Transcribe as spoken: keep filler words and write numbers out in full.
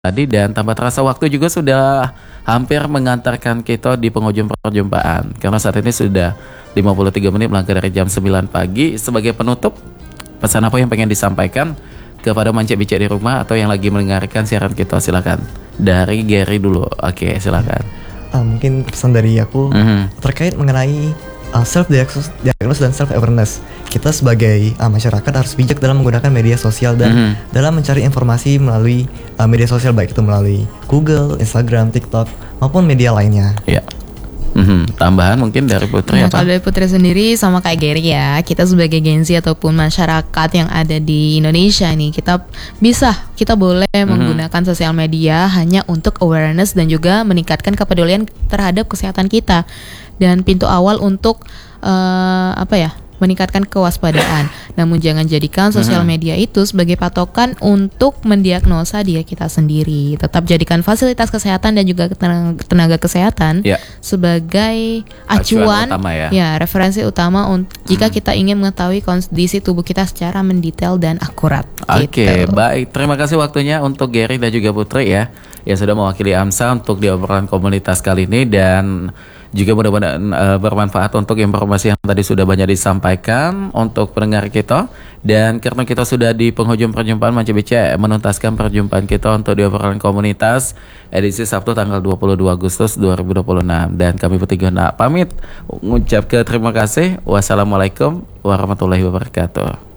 tadi dan tanpa terasa waktu juga sudah hampir mengantarkan kita di penghujung perjumpaan karena saat ini sudah lima puluh tiga menit melangkah dari jam sembilan pagi. Sebagai penutup, pesan apa yang pengen disampaikan kepada mancik-bicik di rumah atau yang lagi mendengarkan siaran kita? Silakan dari Gary dulu. Oke, silakan. Uh, mungkin pesan dari aku mm-hmm. terkait mengenai uh, self diagnosis dan self awareness. Kita sebagai uh, masyarakat harus bijak dalam menggunakan media sosial dan mm-hmm. dalam mencari informasi melalui uh, media sosial, baik itu melalui Google, Instagram, TikTok maupun media lainnya. Iya. Mm-hmm. Tambahan mungkin dari Putri nah, apa? Kalau dari Putri sendiri sama kayak Gary ya, kita sebagai Gen Z ataupun masyarakat yang ada di Indonesia nih, kita bisa, kita boleh mm-hmm. menggunakan sosial media hanya untuk awareness dan juga meningkatkan kepedulian terhadap kesehatan kita. Dan pintu awal untuk uh, apa ya? meningkatkan kewaspadaan. Namun jangan jadikan sosial media itu sebagai patokan untuk mendiagnosa diri kita sendiri. Tetap jadikan fasilitas kesehatan dan juga tenaga kesehatan ya. sebagai acuan, acuan utama ya. ya referensi utama un- jika hmm. kita ingin mengetahui kondisi tubuh kita secara mendetail dan akurat. Oke, okay, gitu. Baik. Terima kasih waktunya untuk Gary dan juga Putri ya, yang sudah mewakili AMSA untuk di obrolan komunitas kali ini, dan juga mudah-mudahan uh, bermanfaat untuk informasi yang tadi sudah banyak disampaikan untuk pendengar kita. Dan karena kita sudah di penghujung perjumpaan, Mancik B C menuntaskan perjumpaan kita untuk di obrolan komunitas edisi Sabtu tanggal dua puluh dua Agustus dua ribu dua puluh enam. Dan kami bertiga nak pamit, mengucap ke terima kasih. Wassalamualaikum warahmatullahi wabarakatuh.